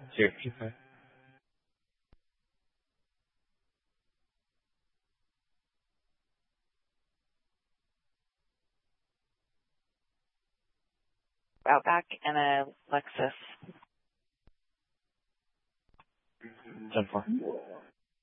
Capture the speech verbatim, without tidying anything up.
Here. Okay. Outback and a Lexus. ten four.